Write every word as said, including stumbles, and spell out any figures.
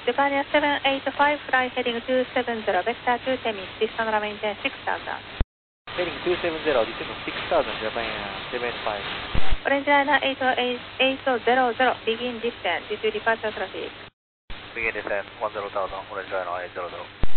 Japan seven eight five, fly heading two seven zero, vector to Temis, distance maintain six thousand. Heading two seven zero, descend six thousand, Japan seven five. Orange liner eight zero zero, begin descent due to departure traffic. Begin descent one zero thousand, Orange liner eight zero zero.